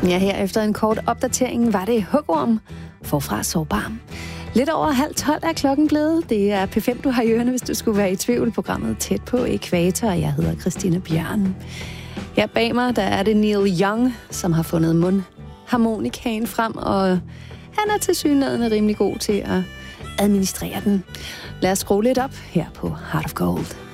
Ja, her efter en kort opdatering var det Hugorm forfra Sårbar. Lidt over 11:30 er klokken blevet. Det er P5, du har i ørerne, hvis du skulle være i tvivl. Programmet Tæt på Ækvator. Jeg hedder Christine Bjørn. Her bag mig, der er det Neil Young, som har fundet mundharmonikaen frem, og han er tilsyneladende rimelig god til at administrere den. Lad os skrue lidt op her på Heart of Gold.